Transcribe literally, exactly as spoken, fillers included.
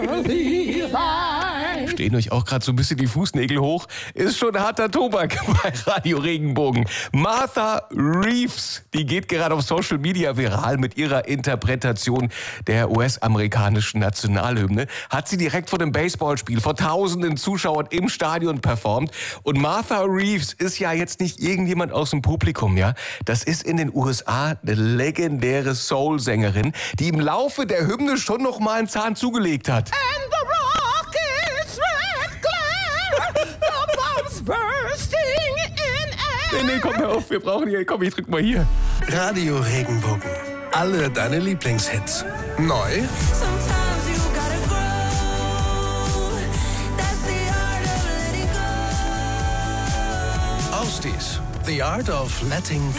Stehen euch auch gerade so ein bisschen die Fußnägel hoch? Ist schon harter Tobak bei Radio Regenbogen. Martha Reeves, die geht gerade auf Social Media viral mit ihrer Interpretation der U S-amerikanischen Nationalhymne. Hat sie direkt vor dem Baseballspiel vor tausenden Zuschauern im Stadion performt. Und Martha Reeves ist ja jetzt nicht irgendjemand aus dem Publikum, ja? Das ist in den U S A eine legendäre Soul-Sängerin, die im Laufe der Hymne schon noch mal einen Zahn zugelegt hat. And the rock is red glare, the bombs bursting in air. Nee, nee, komm, hör auf, wir brauchen hier, komm, ich drück mal hier. Radio Regenbogen. Alle deine Lieblingshits. Neu Sometimes you gotta grow. That's the art of letting go. Ostis. The Art of Letting